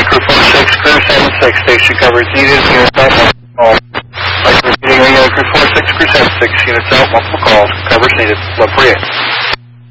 Crew 46, Crew 76, station coverage needed, units out, multiple calls. Like repeating, Crew 46, Crew 76, units out, multiple calls, coverage needed, 1148.